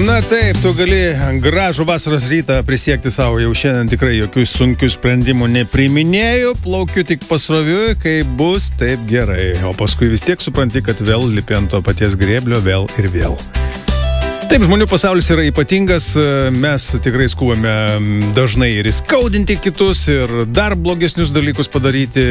Na taip, tu gali gražų vasaros rytą prisiekti savo, jau šiandien tikrai jokių sunkių sprendimų nepriiminėjau, plaukiu tik pasroviui, kai bus taip gerai, o paskui vis tiek supranti, kad vėl lipi ant to paties grėblio vėl ir vėl. Taip, žmonių pasaulis yra ypatingas, mes tikrai skubame dažnai ir įskaudinti kitus, ir dar blogesnius dalykus padaryti,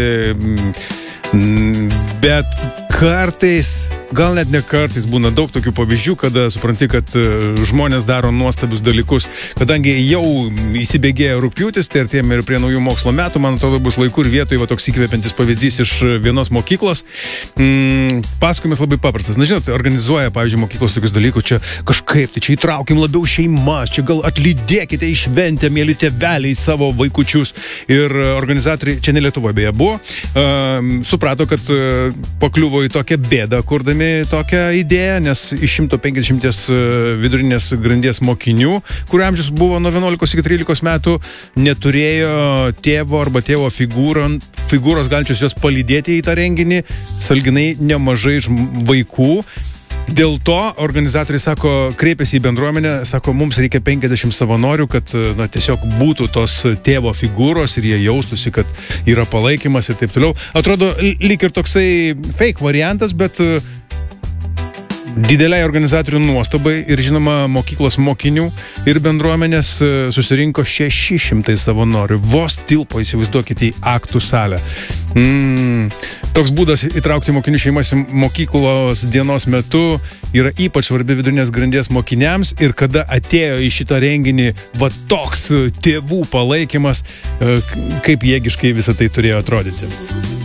bet kartais, gal net ne kartais, būna daug tokių pavyzdžių, kada supranti, kad žmonės daro nuostabius dalykus. Kadangi jau įsibėgėjo rugpjūtis, tai artėjame ir prie naujų mokslo metų, man atrodo, bus laikų ir vietoj va toks įkvepiantis pavyzdys iš vienos mokyklos. Pasakojimas labai paprastas. Na, žinot, organizuoja, pavyzdžiui, mokyklos tokius dalykus, čia kažkaip, tai čia įtraukim labiau šeimas, čia gal atlydėkite į šventę, mėly tėveliai, savo vaikučius. Ir organizatoriai, čia ne Lietuvoje beje buvo, suprato, kad pakliuvo į tokią bėdą, kurdami tokią idėją, nes iš 150 vidurinės grandies mokinių, kurių amžius buvo nuo 11 iki 13 metų, neturėjo tėvo arba tėvo figūros galinčios jos palydėti į tą renginį, sąlyginai nemažai vaikų. Dėl to organizatoriai sako, kreipėsi į bendruomenę, sako, mums reikia 50 savanorių, kad tiesiog būtų tos tėvo figūros ir jie jaustųsi, kad yra palaikymas ir taip toliau. Atrodo, lyg ir toksai fake variantas, bet dideliai organizatorių nuostabai ir, žinoma, mokyklos mokinių ir bendruomenės susirinko 600 savanorių. Vos tilpo, įsivaizduokite, į aktų salę. Toks būdas įtraukti mokinių šeimas į mokyklos dienos metu yra ypač svarbi vidurinės grandies mokiniams, ir kada atėjo į šitą renginį va toks tėvų palaikymas, kaip jėgiškai visą tai turėjo atrodyti.